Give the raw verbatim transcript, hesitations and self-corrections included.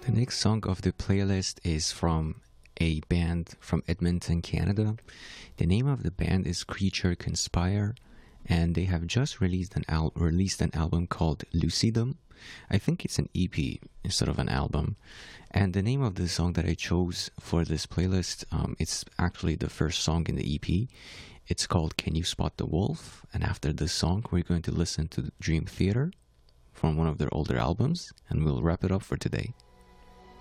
The next song of the playlist is from a band from Edmonton, Canada. The name of the band is Creature Conspire, and they have just released an al- released an album called Lucidum. I think it's an E P instead of an album. And the name of the song that I chose for this playlist, um, it's actually the first song in the E P. It's called Can You Spot the Wolf? And after this song, we're going to listen to Dream Theater from one of their older albums, and we'll wrap it up for today.